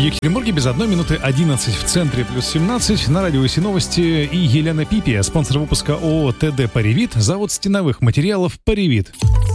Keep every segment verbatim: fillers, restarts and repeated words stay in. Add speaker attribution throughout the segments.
Speaker 1: Екатеринбурге без одной минуты одиннадцать, в центре плюс семнадцать, на радио ВС Новости и Елена Пипия, спонсор выпуска ООО ТД «Паривит», завод стеновых материалов «Паривит».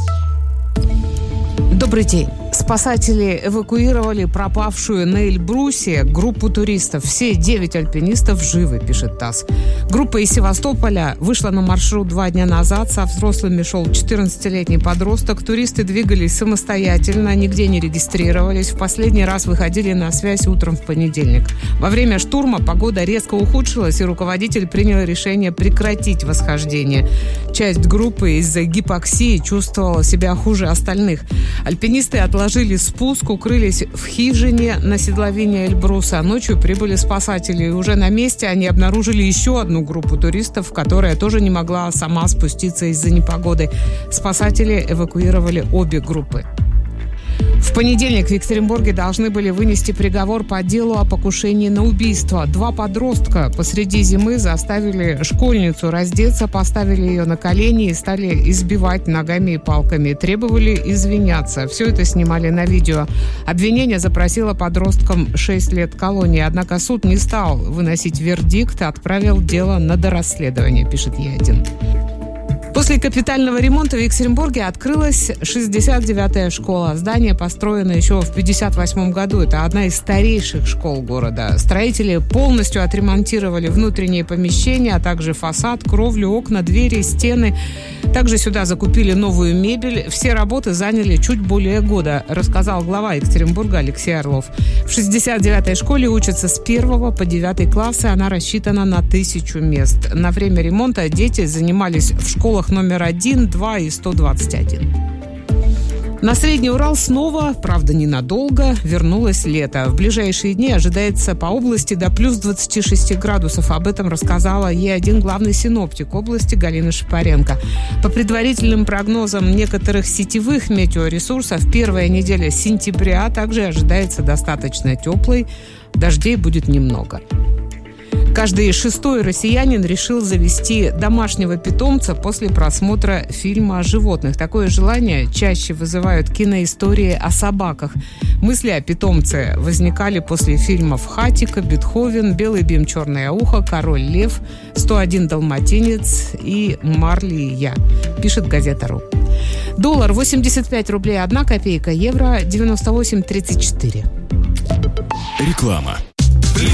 Speaker 2: Добрый день. Спасатели эвакуировали пропавшую на Эльбрусе группу туристов. Все девять альпинистов живы, пишет ТАСС. Группа из Севастополя вышла на маршрут два дня назад. Со взрослыми шел четырнадцатилетний подросток. Туристы двигались самостоятельно, нигде не регистрировались. В последний раз выходили на связь утром в понедельник. Во время штурма погода резко ухудшилась, и руководитель принял решение прекратить восхождение. Часть группы из-за гипоксии чувствовала себя хуже остальных. Альпинисты отложили спуск, укрылись в хижине на седловине Эльбруса. Ночью прибыли спасатели, и уже на месте они обнаружили еще одну группу туристов, которая тоже не могла сама спуститься из-за непогоды. Спасатели эвакуировали обе группы. В понедельник в Екатеринбурге должны были вынести приговор по делу о покушении на убийство. Два подростка посреди зимы заставили школьницу раздеться, поставили ее на колени и стали избивать ногами и палками. Требовали извиняться. Все это снимали на видео. Обвинение запросило подросткам шесть лет колонии. Однако суд не стал выносить вердикт, отправил дело на дорасследование, пишет Е один. После капитального ремонта в Екатеринбурге открылась шестьдесят девятая школа. Здание построено еще в пятьдесят восьмом году. Это одна из старейших школ города. Строители полностью отремонтировали внутренние помещения, а также фасад, кровлю, окна, двери, стены. Также сюда закупили новую мебель. Все работы заняли чуть более года, рассказал глава Екатеринбурга Алексей Орлов. В шестьдесят девятой школе учатся с первого по девятый классы. Она рассчитана на тысячу мест. На время ремонта дети занимались в школах номер один, два и сто двадцать один. На Средний Урал снова, правда ненадолго, вернулось лето. В ближайшие дни ожидается по области до плюс двадцати шести градусов. Об этом рассказала Е один главный синоптик области Галина Шапаренко. По предварительным прогнозам некоторых сетевых метеоресурсов, первая неделя сентября также ожидается достаточно теплой. Дождей будет немного. Каждый шестой россиянин решил завести домашнего питомца после просмотра фильма о животных. Такое желание чаще вызывают киноистории о собаках. Мысли о питомце возникали после фильмов «Хатико», «Бетховен», «Белый бим, черное ухо», «Король лев», «сто один далматинец» и «Марли и я», пишет газета.ру. Доллар восемьдесят пять рублей одна копейка, евро девяносто восемь тридцать четыре.
Speaker 3: Реклама.